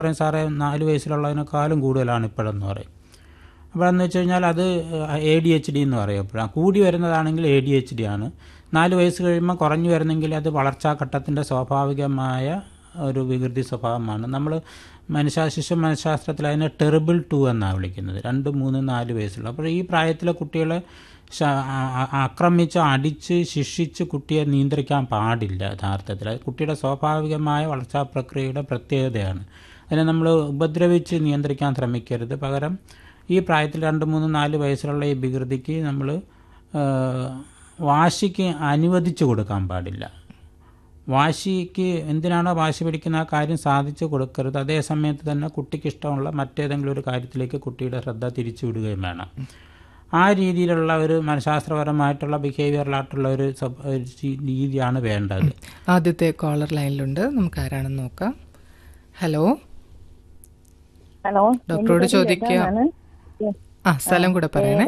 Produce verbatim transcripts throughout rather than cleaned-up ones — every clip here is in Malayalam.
പറയും സാറേ നാല് വയസ്സിലുള്ളതിനേക്കാളും കൂടുതലാണ് ഇപ്പോഴെന്ന് പറയും. അപ്പോഴെന്ന് വെച്ച് കഴിഞ്ഞാൽ അത് എ ഡി എച്ച് ഡി എന്ന് പറയും. എപ്പോഴാണ് കൂടി വരുന്നതാണെങ്കിൽ എ ഡി എച്ച് ഡി ആണ്. നാല് വയസ്സ് കഴിയുമ്പോൾ കുറഞ്ഞു വരുന്നെങ്കിൽ അത് വളർച്ചാഘട്ടത്തിൻ്റെ സ്വാഭാവികമായ ഒരു വികൃതി സ്വഭാവമാണ്. നമ്മൾ മനുഷ്യ ശിശു മനഃശാസ്ത്രത്തിൽ അതിനെ ടെറിബിൾ ടു എന്നാണ് വിളിക്കുന്നത്, രണ്ട് മൂന്ന് നാല് വയസ്സുള്ള. അപ്പോൾ ഈ പ്രായത്തിലെ കുട്ടികളെ ആക്രമിച്ച് അടിച്ച് ശിക്ഷിച്ച് കുട്ടിയെ നിയന്ത്രിക്കാൻ പാടില്ല. യഥാർത്ഥത്തിൽ അത് കുട്ടിയുടെ സ്വാഭാവികമായ വളർച്ചാ പ്രക്രിയയുടെ പ്രത്യേകതയാണ്. അതിനെ നമ്മൾ ഉപദ്രവിച്ച് നിയന്ത്രിക്കാൻ ശ്രമിക്കരുത്. പകരം ഈ പ്രായത്തിൽ രണ്ട് മൂന്ന് നാല് വയസ്സിലുള്ള ഈ വികൃതിക്ക് നമ്മൾ വാശിക്ക് അനുവദിച്ചു കൊടുക്കാൻ പാടില്ല. വാശിക്ക് എന്തിനാണോ വാശി പിടിക്കുന്ന ആ കാര്യം സാധിച്ചു കൊടുക്കരുത്. അതേ സമയത്ത് തന്നെ കുട്ടിക്ക് ഇഷ്ടമുള്ള മറ്റേതെങ്കിലും ഒരു കാര്യത്തിലേക്ക് കുട്ടിയുടെ ശ്രദ്ധ തിരിച്ചു വിടുകയും വേണം. ആ രീതിയിലുള്ള ഒരു മനഃശാസ്ത്രപരമായിട്ടുള്ള ബിഹേവിയറലായിട്ടുള്ള ഒരു രീതിയാണ് വേണ്ടത്. ആദ്യത്തെ കോളർ ലൈനിലുണ്ട്, നമുക്ക് ആരാണെന്ന് നോക്കാം. ഹലോ ഹലോ, ഡോക്ടറോട് ചോദിക്കുക. ആ സ്ഥലം കൂടെ പറയണേ.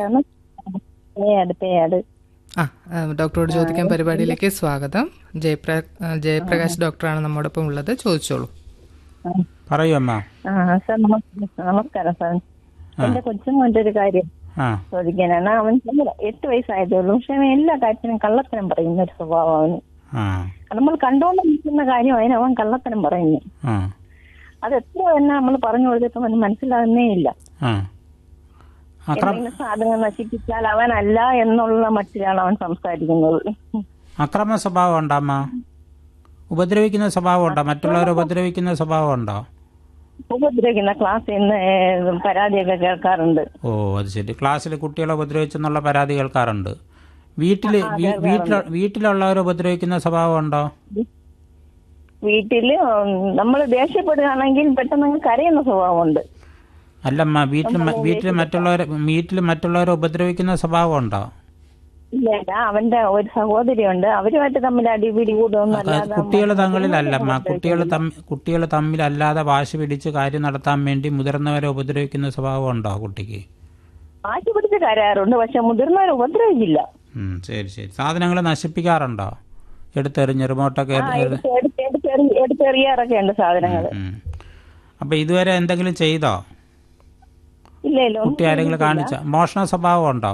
ആ ഡോക്ടറോട് ചോദിക്കാൻ പരിപാടിയിലേക്ക് സ്വാഗതം. ജയപ്ര ജയപ്രകാശ് ഡോക്ടറാണ് നമ്മോടൊപ്പം ഉള്ളത്, ചോദിച്ചോളൂ. പറയൂ അമ്മ. സാർ നമസ്കാരം സാർ. എന്റെ കൊച്ചുമോന്റെ ഒരു കാര്യം ചോദിക്കാനാണ്. അവൻ എട്ട് വയസ്സായതേ ഉള്ളൂ, പക്ഷെ അവൻ എല്ലാ കാര്യത്തിനും കള്ളത്തരം പറയുന്ന ഒരു സ്വഭാവം അവന്. നമ്മൾ കണ്ടോണ്ട് നിൽക്കുന്ന കാര്യം അതിന് അവൻ കള്ളത്തരം പറയുന്നു. അത് എത്ര തന്നെ നമ്മൾ പറഞ്ഞു കൊടുത്തിട്ടും അവന് മനസ്സിലാകുന്നേ ഇല്ല. എന്തെങ്കിലും സാധനം നശിപ്പിച്ചാൽ അവനല്ല എന്നുള്ള മട്ടിലാണ് അവൻ സംസാരിക്കുന്നത്. അക്രമ സ്വഭാവം ഉണ്ടോ അമ്മ? ഉപദ്രവിക്കുന്ന സ്വഭാവം ഉണ്ടോ? മറ്റുള്ളവരെ ഉപദ്രവിക്കുന്ന സ്വഭാവം ഉണ്ടോ? ഉപദ്രവിക്കുന്ന ക്ലാസ്സിൽ നിന്ന് പരാതിയൊക്കെ കേൾക്കാറുണ്ട്. ഓ അത് ശരി. ക്ലാസ്സിൽ കുട്ടികളെ ഉപദ്രവിച്ചെന്നുള്ള പരാതി കേൾക്കാറുണ്ട്. വീട്ടില് വീട്ടിലുള്ളവരെ ഉപദ്രവിക്കുന്ന സ്വഭാവം ഉണ്ടോ? വീട്ടില് നമ്മൾ ദേഷ്യപ്പെടുകയാണെങ്കിൽ പെട്ടെന്ന് കരയുന്ന സ്വഭാവമുണ്ട്. അല്ലമ്മ, വീട്ടിൽ വീട്ടിൽ മറ്റുള്ളവരെ വീട്ടിൽ മറ്റുള്ളവരെ ഉപദ്രവിക്കുന്ന സ്വഭാവം ഉണ്ടോ? ഇല്ല, അവന്റെ ഒരു സഹോദരിയുണ്ട്, അവരുമായിട്ട് തമ്മിൽ അടിപിടി കൂടുന്നല്ല. കുട്ടികൾ തങ്ങളിലല്ലമ്മ, കുട്ടികൾ കുട്ടികൾ തമ്മിലല്ലാതെ വാശി പിടിച്ച് കാര്യം നടത്താൻ വേണ്ടി മുതിർന്നവരെ ഉപദ്രവിക്കുന്ന സ്വഭാവം ഉണ്ടോ കുട്ടിക്ക്? വാശി പിടിച്ച് കരയാറുണ്ട്, പക്ഷെ മുതിർന്നവരെ ഉപദ്രവിക്കില്ല. ശരി ശരി. സാധനങ്ങൾ നശിപ്പിക്കാറുണ്ടോ? എടുത്തെറിഞ്ഞ് റിമോട്ടൊക്കെ എടുത്തെറിയാറൊക്കെ ഉണ്ട് സാധനങ്ങൾ. അപ്പൊ ഇതുവരെ എന്തെങ്കിലും ചെയ്തോ? കുട്ടി ആരെങ്കിലും കാണിച്ച മോഷണ സ്വഭാവം ഉണ്ടോ?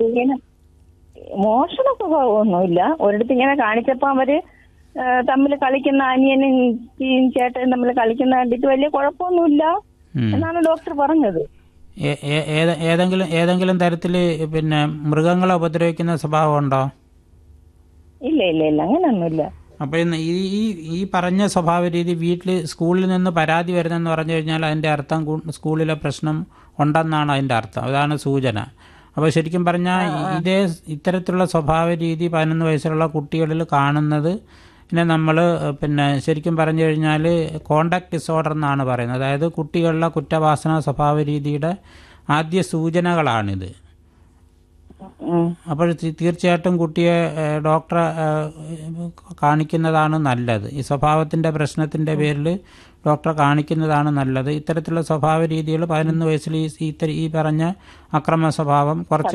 മോഷണ സ്വഭാവമൊന്നുമില്ല. ഒരിടത്ത് ഇങ്ങനെ കാണിച്ചപ്പോ അവര് തമ്മിൽ കളിക്കുന്ന അനിയനും ചേട്ടനും തമ്മിൽ കളിക്കുന്ന കണ്ടിട്ട് വലിയ കുഴപ്പമൊന്നുമില്ല എന്നാണ് ഡോക്ടർ പറഞ്ഞത്. ഏതെങ്കിലും ഏതെങ്കിലും തരത്തില് പിന്നെ മൃഗങ്ങളെ ഉപദ്രവിക്കുന്ന സ്വഭാവം ഉണ്ടോ? ഇല്ല ഇല്ല ഇല്ല അങ്ങനെയൊന്നുമില്ല. അപ്പൊ ഈ ഈ പറഞ്ഞ സ്വഭാവ രീതി വീട്ടിൽ സ്കൂളിൽ നിന്ന് പരാതി വരുന്നെന്ന് പറഞ്ഞു കഴിഞ്ഞാൽ അതിന്റെ അർത്ഥം സ്കൂളിലെ പ്രശ്നം ഉണ്ടെന്നാണ് അതിന്റെ അർത്ഥം. അതാണ് സൂചന. അപ്പോൾ ശരിക്കും പറഞ്ഞാൽ ഇതേ ഇത്തരത്തിലുള്ള സ്വഭാവ രീതി പതിനൊന്ന് വയസ്സുള്ള കുട്ടികളിൽ കാണുന്നത് പിന്നെ നമ്മൾ പിന്നെ ശരിക്കും പറഞ്ഞു കഴിഞ്ഞാൽ കോണ്ടാക്ട് ഡിസോർഡർ എന്നാണ് പറയുന്നത്. അതായത് കുട്ടികളിലെ കുറ്റവാസന സ്വഭാവ രീതിയുടെ ആദ്യ സൂചനകളാണിത്. അപ്പോൾ തീർച്ചയായിട്ടും കുട്ടിയെ ഡോക്ടറെ കാണിക്കുന്നതാണ് നല്ലത്. ഈ സ്വഭാവത്തിൻ്റെ പ്രശ്നത്തിൻ്റെ പേരിൽ ഡോക്ടറെ കാണിക്കുന്നതാണ് നല്ലത്. ഇത്തരത്തിലുള്ള സ്വഭാവ രീതികൾ പതിനൊന്ന് വയസ്സിൽ ഈ ഈ പറഞ്ഞ അക്രമ സ്വഭാവം കുറച്ച്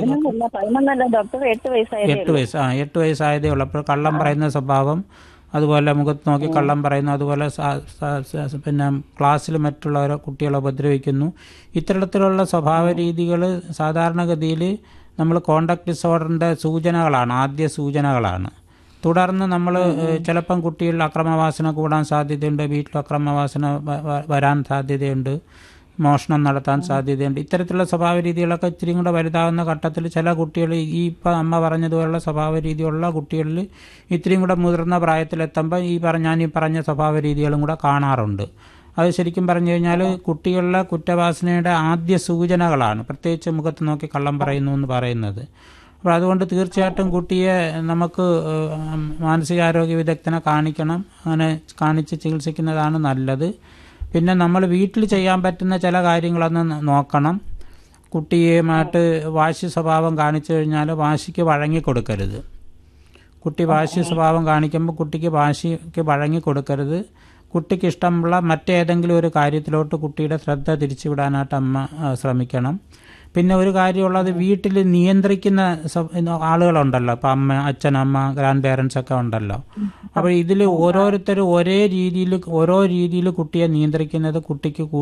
എട്ട് വയസ്സ് ആ എട്ട് വയസ്സായതേ ഉള്ളൂ. അപ്പോൾ കള്ളം പറയുന്ന സ്വഭാവം, അതുപോലെ മുഖത്ത് നോക്കി കള്ളം പറയുന്നു, അതുപോലെ പിന്നെ ക്ലാസ്സിൽ മറ്റുള്ളവരെ കുട്ടികളെ ഉപദ്രവിക്കുന്നു. ഇത്തരത്തിലുള്ള സ്വഭാവ രീതികൾ സാധാരണഗതിയിൽ നമ്മൾ കോണ്ടാക്ട് ഡിസോർഡറിൻ്റെ സൂചനകളാണ്, ആദ്യ സൂചനകളാണ്. തുടർന്ന് നമ്മൾ ചിലപ്പം കുട്ടികളിൽ അക്രമവാസന കൂടാൻ സാധ്യതയുണ്ട്, വീട്ടിൽ അക്രമവാസന വരാൻ സാധ്യതയുണ്ട്, മോഷണം നടത്താൻ സാധ്യതയുണ്ട്. ഇത്തരത്തിലുള്ള സ്വഭാവ രീതികളൊക്കെ ഇച്ചിരി കൂടെ വലുതാവുന്ന ഘട്ടത്തിൽ ചില കുട്ടികൾ ഈ ഇപ്പം അമ്മ പറഞ്ഞതുപോലുള്ള സ്വഭാവ രീതിയുള്ള കുട്ടികളിൽ ഇത്രയും കൂടെ മുതിർന്ന പ്രായത്തിലെത്തുമ്പോൾ ഈ പറഞ്ഞ ഞാൻ ഈ പറഞ്ഞ സ്വഭാവ രീതികളും കൂടെ കാണാറുണ്ട്. അത് ശരിക്കും പറഞ്ഞു കഴിഞ്ഞാൽ കുട്ടികളിലെ കുറ്റവാസനയുടെ ആദ്യ സൂചനകളാണ്, പ്രത്യേകിച്ച് മുഖത്ത് നോക്കി കള്ളം പറയുന്നു എന്ന് പറയുന്നത്. അപ്പോൾ അതുകൊണ്ട് തീർച്ചയായിട്ടും കുട്ടിയെ നമുക്ക് മാനസികാരോഗ്യ വിദഗ്ധനെ കാണിക്കണം. അങ്ങനെ കാണിച്ച് ചികിത്സിക്കുന്നതാണ് നല്ലത്. പിന്നെ നമ്മൾ വീട്ടിൽ ചെയ്യാൻ പറ്റുന്ന ചില കാര്യങ്ങളൊന്ന് നോക്കണം. കുട്ടിയുമായിട്ട് വാശി സ്വഭാവം കാണിച്ചു കഴിഞ്ഞാൽ വാശിക്ക് വഴങ്ങിക്കൊടുക്കരുത്. കുട്ടി വാശി സ്വഭാവം കാണിക്കുമ്പോൾ കുട്ടിക്ക് വാശിക്ക് വഴങ്ങിക്കൊടുക്കരുത്. കുട്ടിക്ക് ഇഷ്ടമുള്ള മറ്റേതെങ്കിലും ഒരു കാര്യത്തിലോട്ട് കുട്ടിയുടെ ശ്രദ്ധ തിരിച്ചുവിടാനായിട്ട് അമ്മ ശ്രമിക്കണം. പിന്നെ ഒരു കാര്യമുള്ളത്, വീട്ടിൽ നിയന്ത്രിക്കുന്ന ആളുകളുണ്ടല്ലോ, ഇപ്പം അമ്മ, അച്ഛൻ, അമ്മ, ഗ്രാൻഡ് പേരൻസ് ഒക്കെ ഉണ്ടല്ലോ. അപ്പോൾ ഇതിൽ ഓരോരുത്തരും ഒരേ രീതിയിൽ ഓരോ രീതിയിൽ കുട്ടിയെ നിയന്ത്രിക്കുന്നത് കുട്ടിക്ക്